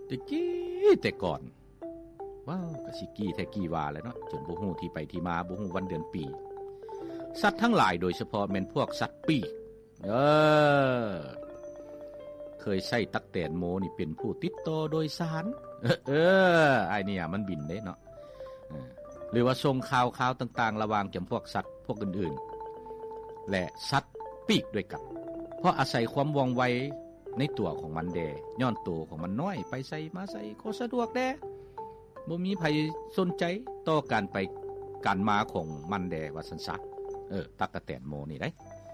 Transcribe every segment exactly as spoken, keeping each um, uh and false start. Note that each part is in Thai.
แต่กี้แต่ก่อนว้าวก็สิกี้แท้กี้ว่าแล้วเนาะจนบ่ฮู้ที่ไปที่มาบ่ฮู้วันเดือนปีสัตว์ทั้งหลายโดยเฉพาะแม่นพวกสัตว์ปีกเออเคยใช้ตักแตนโมนี่เป็นผู้ติดต่อโดยสารเออไอ้นี่อ่ะมันบินเด้เนาะหรือว่าส่งข่าวๆต่างๆระหว่างจำพวกสัตว์พวกอื่นๆและสัตว์ปีกด้วยกันเพราะอาศัยความว่องไวในตัวของมันแดย้อนตัวของมันน้อยไปใส่มาใส่ก็สะดวกแดบ่มีไผสนใจต่อการไปการมาของมันแดว่าซั่นซะเออตักแตนโมนี่ได้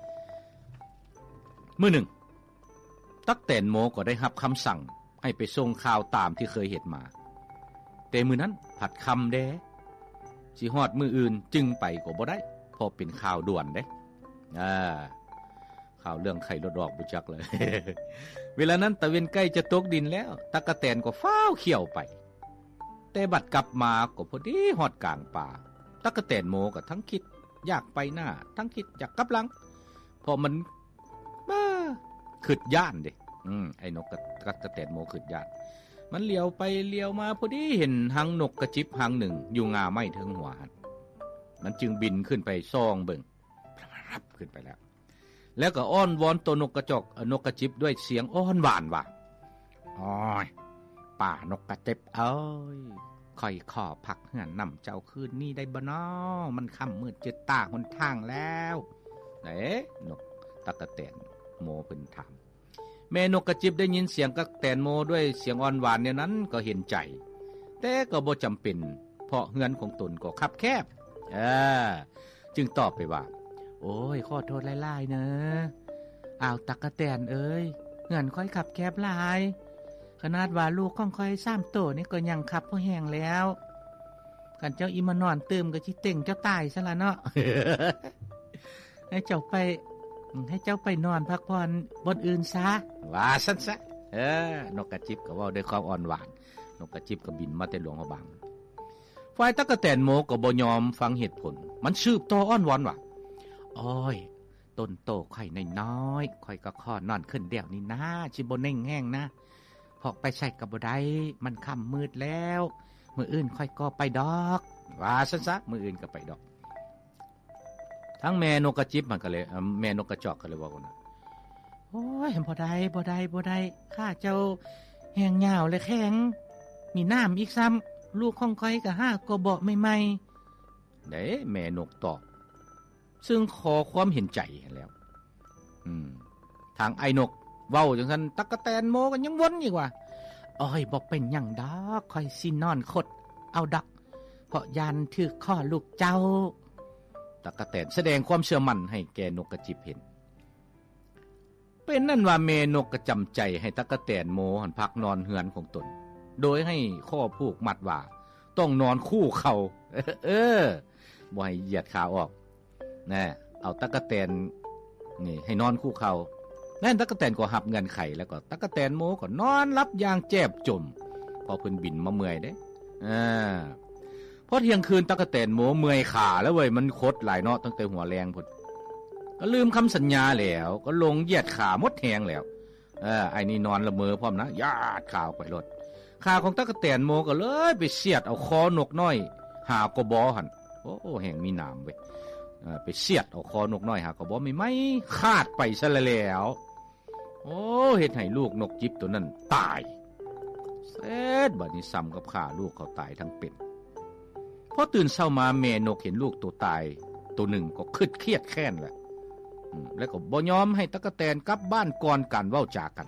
มื้อหนึ่งตักแตนโมก็ได้รับคำสั่งให้ไปส่งข่าวตามที่เคยเฮ็ดมาแต่มื้อนั้นผัดคำแดสิฮอดมื้ออื่นจึงไปก็บ่ได้เพราะเป็นข่าวด่วนเด้อ่าข่าวเรื่องไข่ลดดอกบ่จักเลย เวลานั้นตะเวนใกล้จะตกดินแล้วตักแตนก็ฟ้าวเขี่ยวไปแต่บัดกลับมาก็พอดีฮอดกลางป่าตักแตนโมก็ทั้งคิดอยากไปหน้าทั้งคิดอยากกลับหลังเพราะมันบ้าขึดย่านเด้อืมไอ้นกตักแตนโมขึดย่านมันเลี้ยวไปเลี้ยวมาพอดีเห็นหางนกกระจิบหางหนึ่งอยู่งาไม้ถึงหัวหันมันจึงบินขึ้นไปซ่องเบิ่งรับขึ้นไปแล้วแล้วก็อ้อนวอนตัวนกกระจอกนกกระจิบด้วยเสียงอ้อนหวานว่าอ้อยป่านกกระจิบเอ้ยค่อยขอพักเฮือนนำเจ้าคืนนี้ได้บ่น้อมันค่ำมืดจืดตาหนทางแล้วเอ๊ะนกตักแตนโมเพิ่นถามแม่นกกระจิบได้ยินเสียงตักแตนโมด้วยเสียงอ่อนหวานเนี่ยนั้นก็เห็นใจแต่ก็บ่จำเป็นเพราะเฮือนของตนก็คับแคบเออจึงตอบไปว่าโอ้ยขอโทษหลายๆเนอะอ้าวตักแตนเอ้ยเฮือนค่อยขับแคบหลายขนาดว่าลูกของค่อยสามโตนี่ก็ยังขับพอแห้งแล้วคันเจ้าอีมานอนตื่มก็สิเต่งเจ้าตายซะละเนาะ ให้เจ้าไปให้เจ้าไปนอนพักผ่อนบนอื่นซะว่าซั่นซะเออนกกระจิบก็เว้าด้วยความอ่อนหวานนกกระจิบก็บินมาแต่หลวงพระบางฝ่ายตักแตนโมก็บ่ยอมฟังเหตุผลมันสืบต่ออ้อนวอนว่าอ้อยต้นโตไข่น้อยๆค่อยก็ขอนอนขึ้นเดี่ยวนี่นะสิบ่เน่งแห้งนะเพราะไปใช้ก็บ่ได้มันค่ำมืดแล้วมื้ออื่นค่อยก็ไปดอกว่าซั่นซะมื้ออื่นก็ไปดอกทั้งแม่นกกระจิบมันก็เลยแม่นกกระจอกก็เลยว่าว่าโอ้ยบ่ได้บ่ได้บ่ได้ข้าเจ้าแห้งยาวและแข็งมีน้ำอีกซ้ำลูกของค่อยก็ห้าก็บ่ใหม่ๆเด้แม่นกตอบซึ่งขอความเห็นใจแล้วอืมทางไอ้นกเว้าจังซั่นตักแตนโมก็ยังวนอีกว่าอ้อยบ่เป็นหยังดอกค่อยสินอนคดเอาดอกเพราะยานถือข้อลูกเจ้าตักแตนแสดงความเชื่อมั่นให้แก่นกกระจิบเห็นเป็นนั่นว่าแม่นกก็จำใจให้ตักแตนโมหันพักนอนเฮือนของตนโดยให้ข้อผูกมัดว่าต้องนอนคู่เขาเออบ่ให้เหยียดขาออกนะเอาตักแตนนี่ให้นอนคู่เขานั่นตักแตนก็หับเงินไขแล้วก็ตักแตนโมก็นอนรับอย่างแจ็บจมพอเพิ่นบินมาเมื่อยเด้อ่าพอเที่ยงคืนตักแตนโมเมื่อยขาแล้วเว้ยมันคดหลายเนาะตั้งแต่หัวแรงพุ่นก็ลืมคำสัญญาแล้วก็ลงเหยียดขาหมดแหงแล้วเออไอ้นี่นอนละเมอพร้อมนะญาติข่าวไปรถขาของตักแตนโมก็เลยไปเสียดเอาคอนกน้อยหากบอหั่นโอ้แห่งมีน้ำเว้ยเออไปเสียดเอาคอนกน้อยหากบอไม่ไม่คาดไปซะแล้วโอ้เฮ็ดให้ลูกนกจิบตัวนั้นตายเสร็จบัดนี้ซ้ำกับขาลูกเขาตายทั้งเป็นพอตื่นเช้ามาแม่นกเห็นลูกตัวตายตัวหนึ่งก็คิดเครียดแค้นแหละแล้วก็บ่ยอมให้ตั๊กแตนกลับบ้านก่อนการเว้าจากัน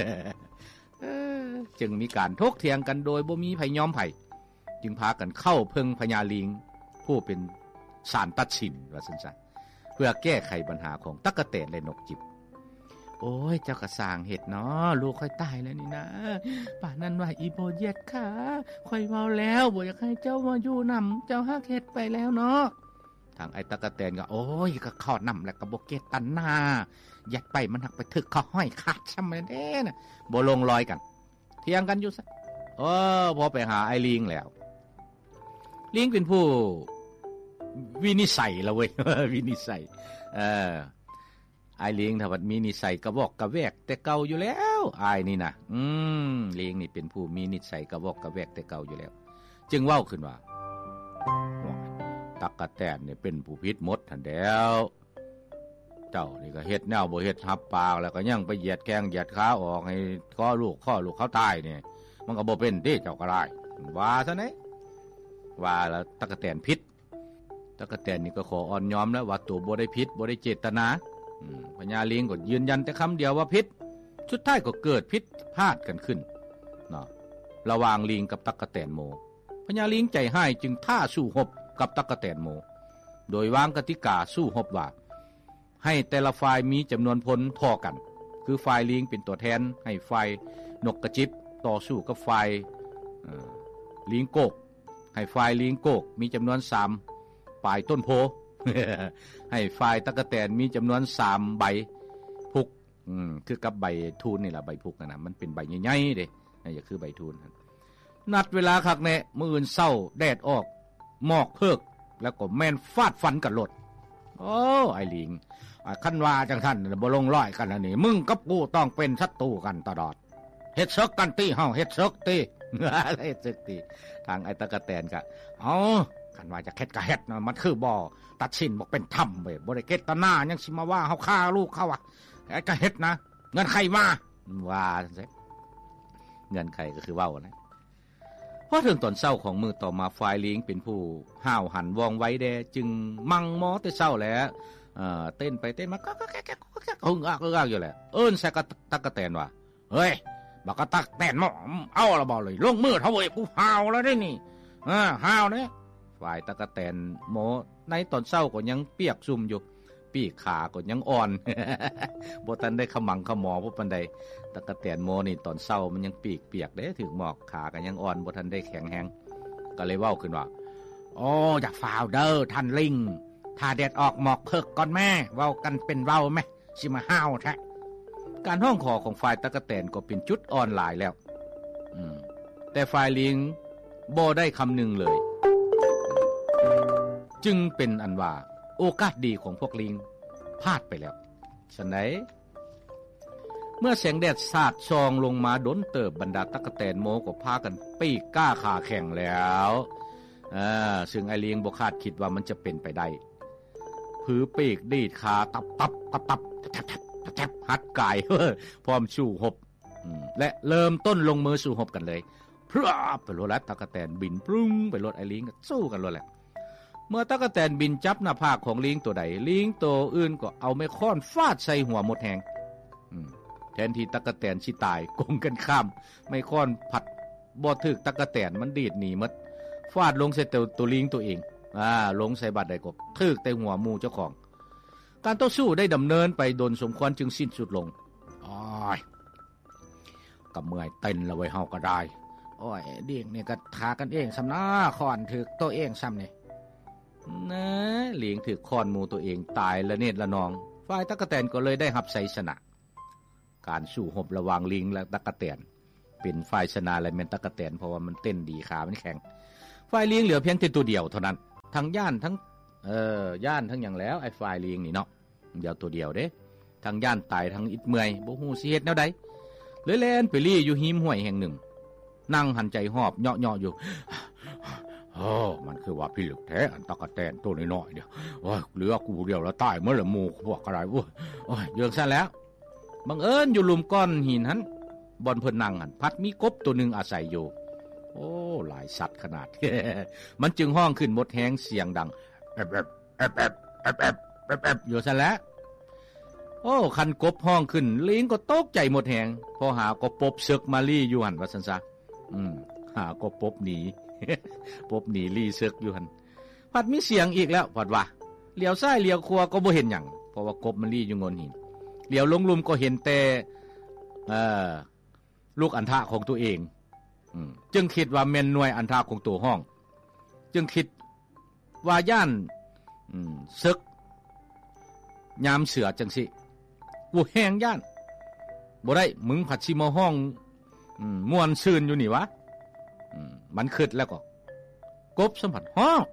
จึงมีการถกเถียงกันโดยบ่มีไผยอมไผจึงพากันเข้าเพิ่งพญาลิงผู้เป็นศาลตัดสินว่าซั่นซะเพื่อแก้ไขปัญหาของตั๊กแตนและนกจิบโอ้ยเจ้าก็สร้างเฮ็ดเนาะลูกค่อยตายแล้วนี่นะป่านนั้นว่าอีโบเหยียดขาค่อยเว้าแล้วบ่อยากให้เจ้ามาอยู่นำเจ้าฮักเฮ็ดไปแล้วเนาะทางไอ้ตั๊กแตนก็โอ้ยก็ข้อนำแล้วก็บ่เกตตันนายัดไปมันหักไปถึกเขาห้อยขาดซะแม่เด้น่ะบ่ลงรอยกันเถียงกันอยู่ซะเออพอไปหาไอ้ลิงแล้วลิงเป็นผู้วินิจฉัยแล้วเว้ย วินิจฉัยเออไอ้ลิงถ้าว่ามีนิสัยกระบอกกระแวกแต่เก่าอยู่แล้ววอายนี่นะอืมลิงนี่เป็นผู้มีนิสัยกระวอกกระแวกแต่เก่าอยู่แล้วจึงเว้าขึ้นว่าตั๊กแตนนี่เป็นผู้ผิดหมดหั่นแหล้วเจ้านี่ก็เฮ็ดแนวบ่เฮ็ดทับปากแล้วก็ยังไปเหยียดแข้งเหยียดขาออกให้ข้อลูกข้อลูกเขาตายนี่มันก็บ่เป็นติเจ้าก็ได้ว่าซะไหนว่าแล้วตั๊กแตนผิดตั๊กแตนนี่ก็ขออ่อนยอมแล้วว่าตัวบ่ได้ผิดบ่ได้เจตนาอืมพญาลิงก็ยืนยันแต่คำเดียวว่าผิดสุดท้ายก็เกิดผิดพลาดกันขึ้นเนาะระหว่างลิงกับตั๊กแตนโมพญาลิงใจให้จึงท่าสู้รบกับตั๊กแตนโมโดยวางกติกาสู้รบว่าให้แต่ละฝ่ายมีจำนวนพลเท่ากันคือฝ่ายลิงเป็นตัวแทนให้ฝ่ายนกกระจิบต่อสู้กับฝ่ายลิงโกกให้ฝ่ายลิงโกกมีจำนวนสามปลายต้นโพ ให้ฝ่ายตั๊กแตนมีจำนวนสามใบพุกอืมคือกับใบทูนนี่ล่ะใบพุกนะนะมันเป็นใบใหญ่ๆเด้นี่ก็คือใบทูนนัดเวลาคักแน่มื้ออื่นเช้าแดดออกหมอกเพิกแล้วก็แม่นฟาดฟันกันรถโอ้ไอ้ลิงคันว่าจังท่านบ่ลงร้อยกันแล้วนี่มึงกับกูต้องเป็นศัตรูกันตลอดเฮ็ดซึกกันติเฮาเฮ็ดซึกติ เฮ็ดซึกติทางไอ้ตั๊กแตนก็เอ้าคันว่าจะเฮ็ดก็เฮ็ดนะมันคือบ่ตัดสินบ่เป็นธรรมเว้ยบ่ได้เกตนายังสิมาว่าเฮาฆ่าลูกเขาอ่ะไอ้ก็เฮ็ดนะเงินใครมาว่าจังซี่เงินใครก็คือเว้านะพอถึงตอนเช้าของมื้อต่อมาฝ่ายลิงเป็นผู้ห้าวหันว่องไวแดจึงมั่งมอแต่เช้าแล้วเอ่อเต้นไปเต้นมาก็แก๊กๆอึ้งอักอึ้งอักอยู่แหละเอิ้นใส่กะตั๊กแตนว่าเฮ้ยบักกะตั๊กแตนหมอเอาละบ่เลยลงมือเฮาเว้ยกูห้าวแล้วได้นี่เออห้าวเนี่ยฝ่ายตั๊กแตนหมอในตอนเช้าก็ยังเปียกซุ่มอยู่ปีกขาก็ยังอ่อน บ่ทันได้ขมังขมอพวกปานใดตั๊กแตนโมนี่ตอนเช้ามันยังปีกเปียกเด้ถึงหมอกขาก็ยังอ่อนบ่ทันได้แข็งแรงก็เลยเว้าขึ้นว่าโอ้อยากฝ่าวเด้อท่านลิงถ้าแดดออกหมอกเพิกก่อนแม่เว้ากันเป็นเว้าแม่สิมาห้าวแท้การห้องขอของฝ่ายตั๊กแตนก็เป็นจุดอ่อนหลายแล้วอืมแต่ฝ่ายลิงบ่ได้คำนึงเลยจึงเป็นอันว่าโอกาสดีของพวกลิงพลาดไปแล้วฉะนั้นเมื่อแสงแดดสาดส่องลงมาดนเติบบรรดาตั๊กแตนโมก็พากันปีกก้าขาแข็งแล้วอ่าซึ่งไอ้ลิงบ่คาดคิดว่ามันจะเป็นไปได้ผือปีกดีดขาตับตับตับตับตับตับตับตับหัดกายพร้อมสู้รบและเริ่มต้นลงมือสู้รบกันเลยพรวบไปรถแล้วตั๊กแตนบินปรุ้งไปรถไอ้ลิงก็สู้กันรถแหละเมื่อตั๊กแตนบินจับหน้าผากของลิงตัวใดลิงตัวอื่นก็เอาไม้ค้อนฟาดใส่หัวหมดแหงแทนที่ตั๊กแตนสิตายกงกันข้ามไม้ค้อนผัดบ่ถึกตั๊กแตนมันดีดหนีหมดฟาดลงใส่ตัวตัวลิงตัวเองอ่าลงใส่บัดใดก็ถึกแต่หัวหมู่เจ้าของการต่อสู้ได้ดำเนินไปโดนสมควรจึงสิ้นสุดลงอ้อยก็เมื่อยเต้นแล้วไว้เฮาก็ได้โอ้ยเด็กนี่ก็ทากันเองซ้ำน้าค้อนถึกตัวเองซ้ำนี่นะเลี้ยงถือค้อนหมูตัวเองตายละเนตรละนองฝ่ายตั๊กแตนก็เลยได้รับชัยชนะการสู้รบระหว่างลิงและตั๊กแตนเป็นฝ่ายชนะและแม่นตั๊กแตนเพราะว่ามันเต้นดีขามันแข็งฝ่ายลิงเหลือเพียงแต่ตัวเดียวเท่านั้นทั้งย่านทั้งเอ่อย่านทั้งอย่างแล้วไอ้ฝ่ายลิงนี่เนาะเดียวตัวเดียวเด้ทั้งย่านตายทั้งอิดเมื่อยบ่ฮู้สิเฮ็ดแนวใดเลยแล่นไปลี่อยู่หิมห้วยแห่งหนึ่งนั่งหันใจหอบเหาะๆอยู่โอ้มันคือว่าพี่ลึกแท้อันตั๊กแตนตัวน้อยๆเดียวโอ้ยเหลือกูเดียวแล้วตายเมื่อละหมู่พวกอะไรโอ้ยโอ้ยเยื่องซะแล้วบังเอิญอยู่หลุมก้อนหินหันบ่อนเพิ่นนั่งหันพัดมีกบตัวนึงอาศัยอยู่โอ้หลายสัตว์ขนาด มันจึงห้องขึ้นหมดแฮงเสียงดังแอบๆแอบๆแอบๆแอบๆอยู่ซะแล้วโอ้คันกบห้องขึ้นลิงก็ตกใจหมดแฮงพอหากบปบซึกมาลี่อยู่หั่นว่าซั่นซะอืมหากบปบหนี ปบหนีลี่ซึกอยู่หั่นพัดมีเสียงอีกแล้วพัดว่าเลี้ยวซ้ายเลี้ยวขวาก็บ่เห็นหยังเพราะว่ากบมันลี่อยู่งนหินเลี้ยวลงหลุมก็เห็นแต่เอ่อลูกอัณฑะของตัวเองอืมจึงคิดว่าแม่นหน่วยอัณฑะของตัวห้องจึงคิดว่าย่านอืมซึกยามเสือจังสิกูแฮงย่านบ่ได้มึงผัดสิมาห้องอืมม่วนซื่นอยู่นี่วะอืมมันคิดแล้วก็กบสัมผัสห้อง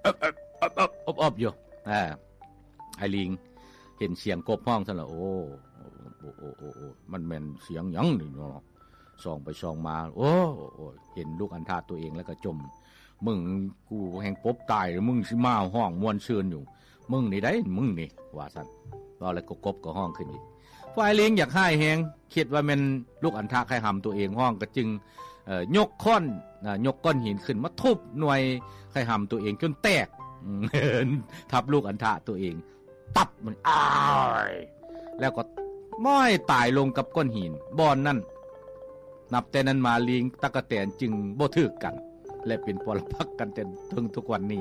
อบๆๆๆๆอยู่อ่าไอ้ลิงเห็นเสียงกบห้องซั่นล่ะโอ้โอ้โอ้โอ้มันแม่นเสียงหยังนี่เนาะส่องไปส่องมาโอ้โอ้เห็นลูกอัณฑะตัวเองแล้วก็จมมึงกูแห่งปบตายมึงสิมาห้องม่วนซื่นอยู่มึงนี่ได้มึงนี่ว่าซั่นว่าแล้วก็กบก็ห้องขึ้นอีกฝ่ายลิงอยากให้แฮงคิดว่าแม่นลูกอัณฑะใครหำตัวเองห้องก็จึงเอ่อยกค้อนน่ะยกก้อนหินขึ้นมาทุบหน่วยใครหำตัวเองจนแตกทับลูกอัณฑะตัวเองตับมันอ้ายแล้วก็ม้อยตายลงกับก้อนหินบ่อนนั้นนับแต่นั้นมาลิงตั๊กแตนจึงบ่ถูกกันและเป็นปรปักษ์กันจนถึงทุกวันนี้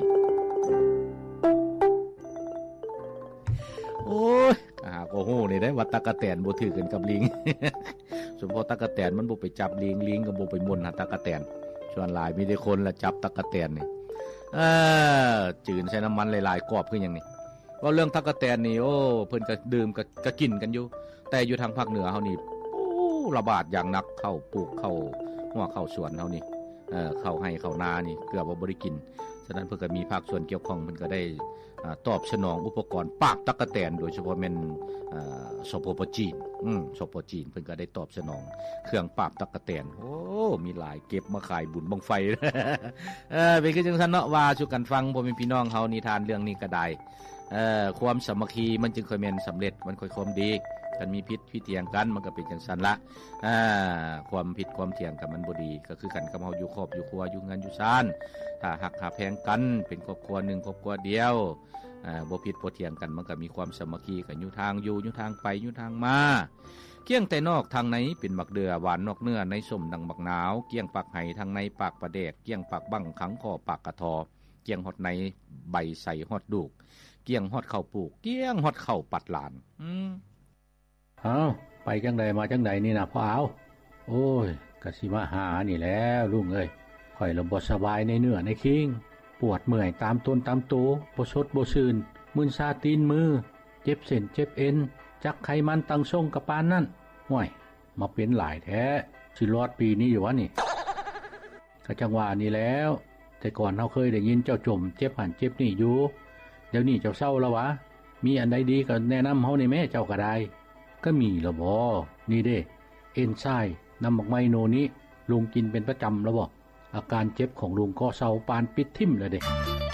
โอ้ยอ่าก็โหนี่ได้ว่าตั๊กแตนบ่ถูกกันกับลิง สมพอตั๊กแตนมันบ่ไปจับลิงลิงก็บ่ไปม่นหาตั๊กแตนส่วนหลายมีแต่คนละจับตั๊กแตนนี่เออจืดใส่น้ำมันหลายๆกรอบคือหยังนี่ว่าเรื่องตั๊กแตนนี่โอ้เพิ่นก็ดื่มก็ก็กินกันอยู่แต่อยู่ทางภาคเหนือเฮานี่โอ้ระบาดอย่างหนักเข้าปลูกเข้าหัวเข้าสวนเฮานี่เอ่อเข้าให้เข้านานี่เกือบว่าบ่ได้กินฉะนั้นเพิ่นก็มีภาคส่วนเกี่ยวข้องเพิ่นก็ได้อ่าตอบสนองอุปกรณ์ปราบตั๊กแตนโดยเฉพาะแม่นอ่าสปป.จีนอืมสปป.จีนเพิ่นก็ได้ตอบสนองเครื่องปราบตั๊กแตนโอ้มีหลายเก็บมาขายบุญบังไฟ เออเป็นคือจังซั่นเนาะว่าสู่กันฟังพ่อแม่พี่น้องเฮานิทานเรื่องนี้ก็ได้เอ่อความสามัคคีมันจึงค่อยแม่นสำเร็จมันค่อยความดีกันมีพิษพิเถียงกันมันก็เป็นจังซั่นละอ่าความผิดความเถียงกันมันบ่ดีก็คือกันกับเฮาอยู่ครอบอยู่ครัวอยู่งานอยู่ซ่านถ้าหักหาแพงกันเป็นครอบครัวนึงครอบครัวเดียวอ่าบ่ผิดบ่เถียงกันมันก็มีความสามัคคีกันอยู่ทางอยู่อยู่ทางไปอยู่ทางมาเกี้ยงแต่นอกทางไหนเป็นบักเดือหวานนอกเนื้อในส้มดังบักหนาวเกี้ยงปากไห้ทางในปากปลาแดกเกี้ยงปากบั้งขังคอปากกระทอเกี้ยงฮอดในใบใส่ฮอดดูกเกี้ยงฮอดเข้าปลูกเกี้ยงฮอดเข้าปัดหลานอืมเอ้าไปจังใดมาจังใดนี่นะพ่อเอาโอ้ยกะสิมาหานี่แล้วลุงเอ้ยข่อยละบ่สบายในเนื้อในคิงปวดเมื่อยตามต้นตามโตบ่สดบ่ซื่นมึนซาตีนมือเจ็บเส้นเจ็บเอ็นจักไขมันตั้งทรงกะปานนั่นห้วยมาเป็นหลายแท้สิรอดปีนี้อยู่วะนี่ก็จังว่านี่แล้วแต่ก่อนเฮาเคยได้ยินเจ้าจมเจ็บหันเจ็บนี่อยู่เดี๋ยวนี้เจ้าเศร้าแล้ววะมีอันใดดีก็แนะนำเฮานี่แม่เจ้าก็ได้ก็มีละบ่นี่เด้เอนไซม์นำบักไมโนนี้ลุงกินเป็นประจำแล้วบ่อาการเจ็บของลุงก็เศร้าปานปิดทิ่มแล้วเด้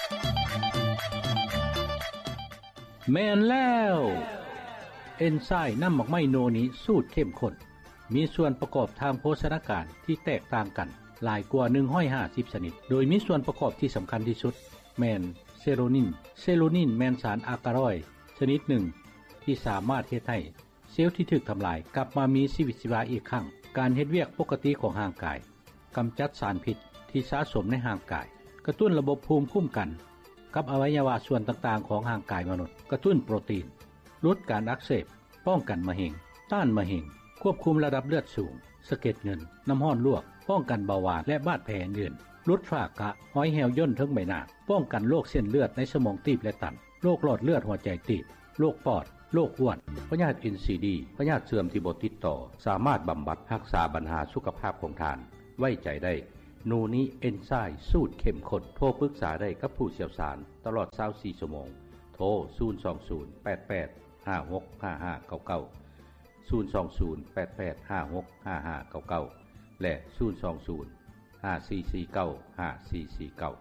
แม่นแล้วเอนไซม์นำบักไมโนนี้สูตรเข้มข้นมีส่วนประกอบทางโภชนาการที่แตกต่างกันหลายกว่าหนึ่งร้อยห้าสิบชนิดโดยมีส่วนประกอบที่สำคัญที่สุดแม่นเซโรนินเซโรนินแม่นสารอากาลอยด์ชนิดหนึ่งที่สามารถเฮ็ดให้เซลล์ที่ถูกทำลายกลับมามีชีวิตชีวาอีกครั้งการเฮ็ดเวียกปกติของร่างกายกำจัดสารพิษที่สะสมในร่างกายกระตุ้นระบบภูมิคุ้มกันกับอวัยวะส่วนต่างๆของร่างกายมนุษย์กระตุ้นโปรตีนลดการอักเสบป้องกันมะเร็งต้านมะเร็งควบคุมระดับเลือดสูงสะเก็ดเงินน้ำร้อนลวกป้องกันเบาหวานและบาดแผลอื่นลดฝ้ากระห้อยแหวย่นทั้งใบหน้าป้องกันโรคเส้นเลือดในสมองตีบและตันโรคหลอดเลือดหัวใจตีบโรคปอดโรคอ้วนพยาธิ เอ็น ซี ดี พยาธิเสื่อมที่บ่ติดต่อสามารถบำบัดรักษาปัญหาสุขภาพของทานไว้ใจได้โนนี้เอนไซม์สูตรเข้มข้นโทรปรึกษาได้กับผู้เชี่ยวชาญตลอดยี่สิบสี่ชั่วโมงโทรศูนย์ สอง ศูนย์ แปด แปด ห้า หก ห้า ห้า เก้า เก้า ศูนย์ สอง ศูนย์ แปด แปด ห้า หก ห้า ห้า เก้า เก้าและศูนย์ สอง ศูนย์ ห้า สี่ สี่ เก้า ห้า สี่ สี่ เก้า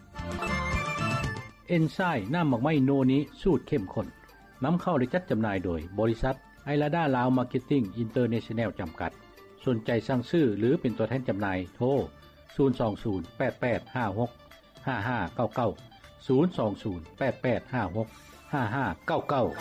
เอนไซม์น้ำบักไม้โนนี้สูตรเข้มข้นนำเข้าและจัดจำหน่ายโดยบริษัทไอลาดาลาวมาร์เก็ตติ้งอินเตอร์เนชั่นแนลจำกัดสนใจสั่งซื้อหรือเป็นตัวแทนจำหน่ายโทรศูนย์ สอง ศูนย์ แปด แปด ห้า หก ห้า ห้า เก้า เก้า ศูนย์ สอง ศูนย์ แปด แปด ห้า หก ห้า ห้า เก้า เก้า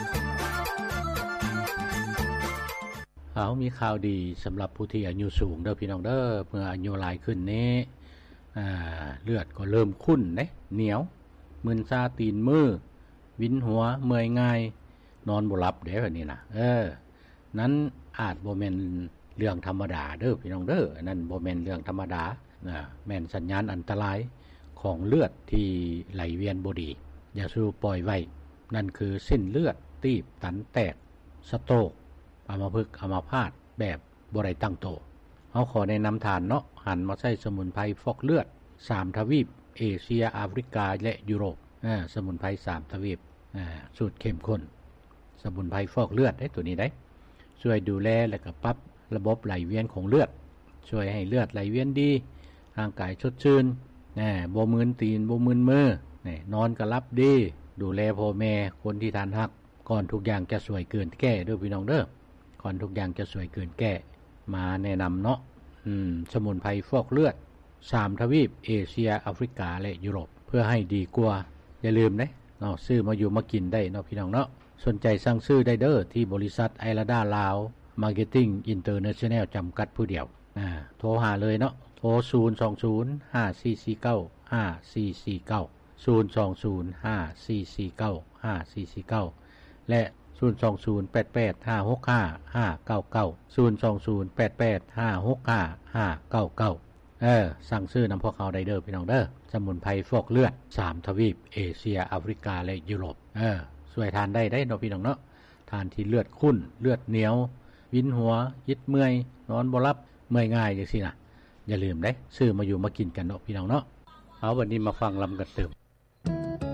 เอามีข่าวดีสำหรับผู้ที่อายุสูงเด้อพี่น้องเด้อเมื่ออายุหลายขึ้นนี้อ่าเลือดก็เริ่มขุ่นเด้เหนียวมึนซาตีนมือวินหัวเมื่อยง่ายนอนบ่หลับเด้อนี่นะเออนั้นอาจบ่แม่นเรื่องธรรมดาเด้อพี่น้องเด้อนั่นบ่แม่นเรื่องธรรมดานะแม่นสัญญาณอันตรายของเลือดที่ไหลเวียนบ่ดีอย่าสู้ปล่อยไว้นั่นคือเส้นเลือดตีบตันแตกสโตรกอัมพฤกษ์อัมพาตแบบบ่ได้ตั้งโตเฮาขอแนะนำทานเนาะหันมาใช้สมุนไพรฟอกเลือดสามทวีปเอเชียแอฟริกาและยุโรปอ่าสมุนไพรสามทวีปอ่าสูตรเข้มข้นสมุนไพรฟอกเลือดได้ตัวนี้ได้ช่วยดูแลและก็ปรับระบบไหลเวียนของเลือดช่วยให้เลือดไหลเวียนดีร่างกายสดชื่นแหน่บ่มึนตีนบ่มึนมือแหน่นอนก็หลับดีดูแลพ่อแม่คนที่ทานฮักก่อนทุกอย่างจะสวยเกินแก้เด้อพี่น้องเด้อก่อนทุกอย่างจะสวยเกินแก้มาแนะนำเนาะอืมสมุนไพรฟอกเลือดสามทวีปเอเชียแอฟริกาและยุโรปเพื่อให้ดีกว่าอย่าลืมเด้เนาะซื้อมาอยู่มากินได้เนาะพี่น้องเนาะสนใจสั่งซื้อได้เด้อที่บริษัทไอลาดาลาวมาร์เก็ตติ้งอินเตอร์เนชั่นแนลจำกัดผู้เดียวอ่าโทรหาเลยเนาะโทรศูนย์ สอง ศูนย์ ห้า สี่ สี่ เก้า ห้า สี่ สี่ เก้า ศูนย์ สอง ศูนย์ ห้า สี่ สี่ เก้า ห้า สี่ สี่ เก้าและศูนย์ สอง ศูนย์ แปด แปด ห้า หก ห้า ห้า เก้า เก้า ศูนย์ สอง ศูนย์ แปด แปด ห้า หก ห้า ห้า เก้า เก้าเออสั่งซื้อนำพวกเขาได้เด้อพี่น้องเด้อสมุนไพรฟอกเลือดสามทวีปเอเชียแอฟริกาและยุโรปเออช่วยทานได้ได้เนาะพี่น้องเนาะทานที่เลือดข้นเลือดเหนียววินหัวยิดเมื่อยนอนบ่หลับเมื่อยง่ายจังซี่น่ะอย่าลืมเด้ซื้อมาอยู่มากินกันเนาะพี่น้องเนาะเอาวันนี้มาฟังลำกันเติม